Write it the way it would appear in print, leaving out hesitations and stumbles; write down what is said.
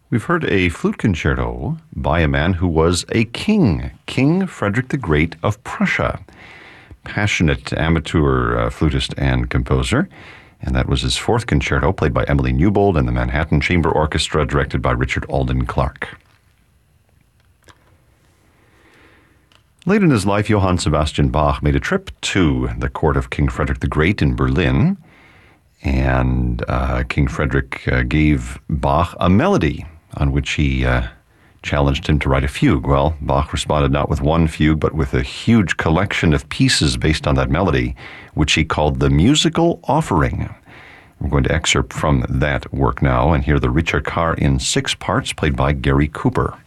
We've heard a flute concerto by a man who was a king, King Frederick the Great of Prussia. Passionate amateur flutist and composer. And that was his fourth concerto, played by Emily Newbold and the Manhattan Chamber Orchestra, directed by Richard Alden Clark. Late in his life, Johann Sebastian Bach made a trip to the court of King Frederick the Great in Berlin, and King Frederick gave Bach a melody on which he challenged him to write a fugue. Well, Bach responded not with one fugue, but with a huge collection of pieces based on that melody, which he called the Musical Offering. We're going to excerpt from that work now and hear the Ricercar in 6 parts, played by Gary Cooper.